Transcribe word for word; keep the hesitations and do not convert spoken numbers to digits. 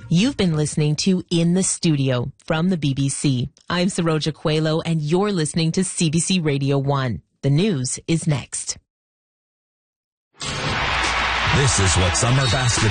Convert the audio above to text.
You've been listening to In the Studio from the B B C. I'm Saroja Coelho, and you're listening to C B C Radio one. The news is next. This is what summer basketball